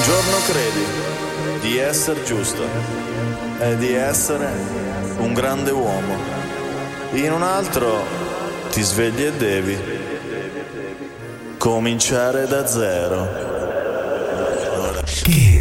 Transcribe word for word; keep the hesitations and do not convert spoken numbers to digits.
giorno credi di essere giusto e di essere un grande uomo, in un altro ti svegli e devi cominciare da zero. Che